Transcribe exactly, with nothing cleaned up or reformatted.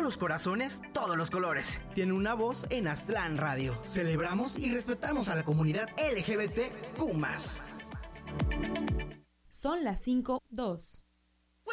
los corazones, todos los colores. Tiene una voz en Aztlán Radio. Celebramos y respetamos a la comunidad L G B T Q más. Son las cinco dos.